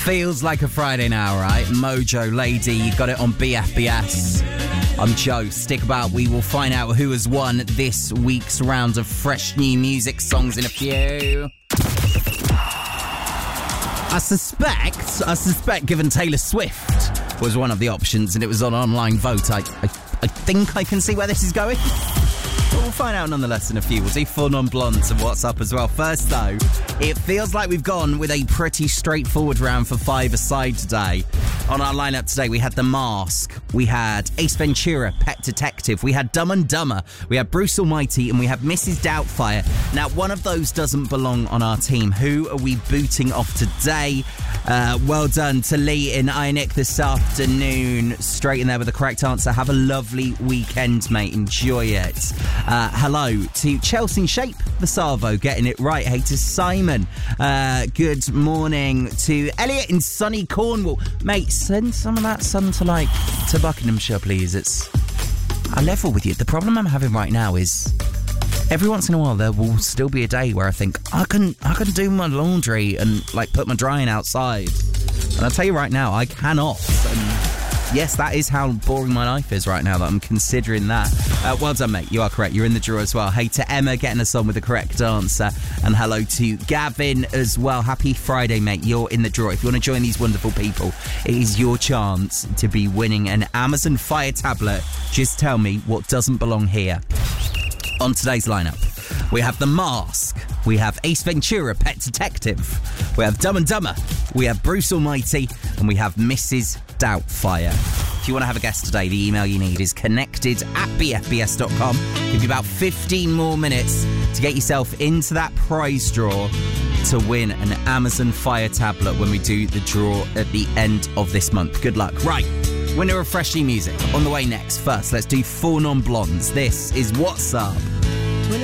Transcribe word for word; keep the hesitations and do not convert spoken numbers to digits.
Feels like a Friday now, right? Mojo Lady, you got it on B F B S. I'm Joe. Stick about. We will find out who has won this week's round of fresh new music songs in a few. I suspect, I suspect, given Taylor Swift was one of the options and it was on online vote, I, I, I think I can see where this is going. But we'll find out nonetheless in a few. We'll do Four Non-Blondes and what's up as well. First, though, it feels like we've gone with a pretty straightforward round for five aside today. On our lineup today, we had The Mask, we had Ace Ventura, Pet Detective, we had Dumb and Dumber, we had Bruce Almighty, and we have Missus Doubtfire. Now, one of those doesn't belong on our team. Who are we booting off today? Uh, well done to Lee in Ionic this afternoon. Straight in there with the correct answer. Have a lovely weekend, mate. Enjoy it. Uh, hello to Chelsea Shape, the Savo, getting it right. Hey to Simon. Uh, good morning to Elliot in sunny Cornwall. Mate, send some of that sun to, like, to Buckinghamshire, please. It's... I level with you. The problem I'm having right now is... every once in a while, there will still be a day where I think, I can I can do my laundry and, like, put my drying outside. And I'll tell you right now, I cannot. And yes, that is how boring my life is right now, that I'm considering that. Uh, well done, mate. You are correct. You're in the draw as well. Hey to Emma, getting us on with the correct answer. And hello to Gavin as well. Happy Friday, mate. You're in the draw. If you want to join these wonderful people, it is your chance to be winning an Amazon Fire tablet. Just tell me what doesn't belong here. On today's lineup, we have The Mask, we have Ace Ventura, Pet Detective, we have Dumb and Dumber, we have Bruce Almighty, and we have Missus Doubtfire. If you want to have a guess today, the email you need is connected at b f b s dot com. Give you about fifteen more minutes to get yourself into that prize draw to win an Amazon Fire tablet when we do the draw at the end of this month. Good luck. Right. Winner of Freshly Music on the way next. First, let's do Four Non-Blondes. This is What's Up.